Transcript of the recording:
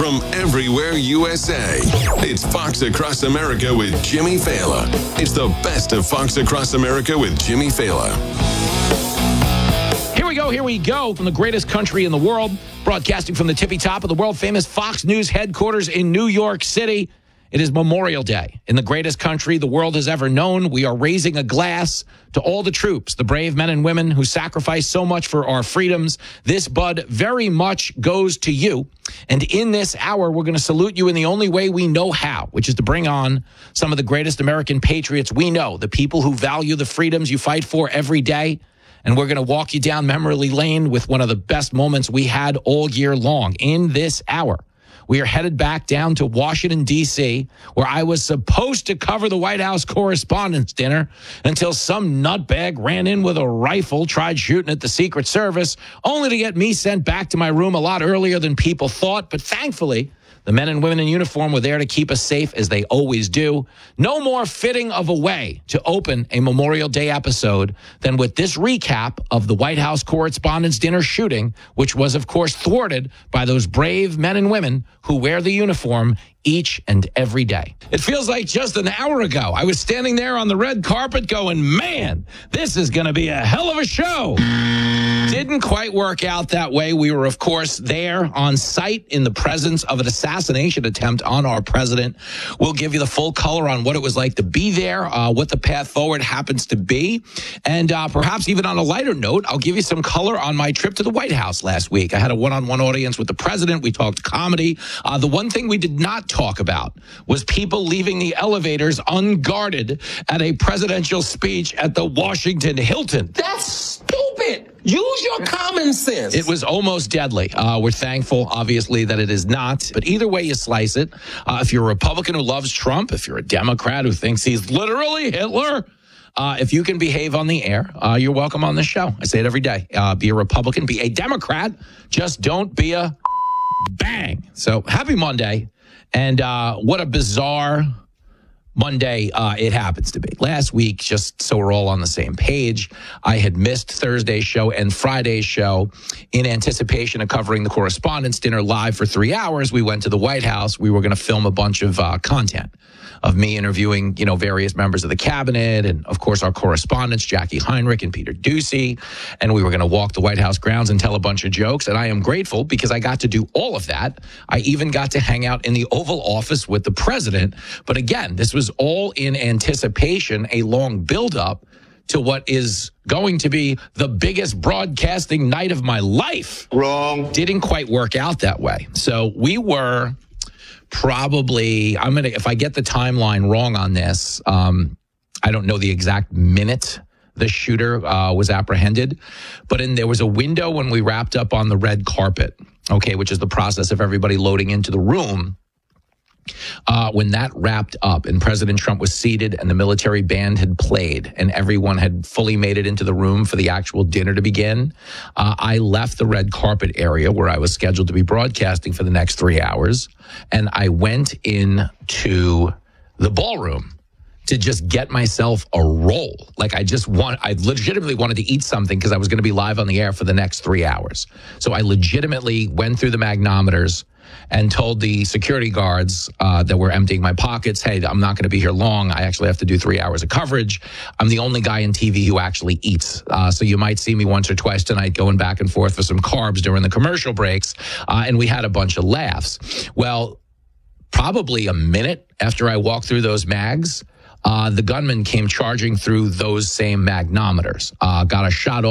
from everywhere USA. It's Fox Across America with Jimmy Fallon. It's the best of Fox Across America with Jimmy Fallon. Here we go from the greatest country in the world, broadcasting from the tippy top of the world-famous Fox News headquarters in New York City. It is Memorial Day. In the greatest country the world has ever known, we are raising a glass to all the troops, the brave men and women who sacrifice so much for our freedoms. This bud very much goes to you. And in this hour, we're going to salute you in the only way we know how, which is to bring on some of the greatest American patriots we know, the people who value the freedoms you fight for every day. And we're going to walk you down memory lane with one of the best moments we had all year long. In this hour, we are headed back down to Washington, D.C., where I was supposed to cover the White House Correspondents' Dinner until some nutbag ran in with a rifle, tried shooting at the Secret Service, only to get me sent back to my room a lot earlier than people thought. But thankfully, the men and women in uniform were there to keep us safe, as they always do. No more fitting of a way to open a Memorial Day episode than with this recap of the White House Correspondents' Dinner shooting, which was, of course, thwarted by those brave men and women who wear the uniform each and every day. It feels like just an hour ago, I was standing there on the red carpet going, man, this is going to be a hell of a show. Didn't quite work out that way. We were, of course, there on site in the presence of an assassination attempt on our president. We'll give you the full color on what it was like to be there, what the path forward happens to be. And perhaps even on a lighter note, I'll give you some color on my trip to the White House last week. I had a one-on-one audience with the president. We talked comedy. The one thing we did not talk about was people leaving the elevators unguarded at a presidential speech at the Washington Hilton. That's stupid. Use your common sense. It was almost deadly. We're thankful, obviously, that it is not. But either way you slice it, if you're a Republican who loves Trump, if you're a Democrat who thinks he's literally Hitler, if you can behave on the air, you're welcome on this show. I say it every day. Be a Republican, be a Democrat. Just don't be a bang. So happy Monday. And what a bizarre Monday it happens to be. Last week, just so we're all on the same page, I had missed Thursday's show and Friday's show in anticipation of covering the Correspondents' Dinner live for 3 hours. We went to the White House. We were going to film a bunch of content of me interviewing, various members of the cabinet and, of course, our correspondents, Jackie Heinrich and Peter Doocy. And we were going to walk the White House grounds and tell a bunch of jokes. And I am grateful because I got to do all of that. I even got to hang out in the Oval Office with the president. But again, this was all in anticipation, a long buildup to what is going to be the biggest broadcasting night of my life. Wrong. Didn't quite work out that way. So we were probably, if I get the timeline wrong on this, I don't know the exact minute the shooter was apprehended, but there was a window when we wrapped up on the red carpet, which is the process of everybody loading into the room. When that wrapped up and President Trump was seated and the military band had played and everyone had fully made it into the room for the actual dinner to begin, I left the red carpet area where I was scheduled to be broadcasting for the next 3 hours, and I went into the ballroom to just get myself a roll. Like I legitimately wanted to eat something because I was going to be live on the air for the next 3 hours. So I legitimately went through the magnometers and told the security guards that were emptying my pockets, hey, I'm not going to be here long. I actually have to do 3 hours of coverage. I'm the only guy in TV who actually eats. So you might see me once or twice tonight going back and forth for some carbs during the commercial breaks. And we had a bunch of laughs. Well, probably a minute after I walked through those mags, the gunman came charging through those same magnometers, got a shot